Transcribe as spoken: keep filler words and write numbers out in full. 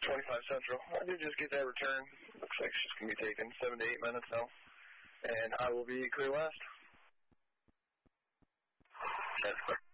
twenty-five Central. I did just get that return. Looks like she's going to be taking seven to eight minutes now. And I will be clear west. That's clear.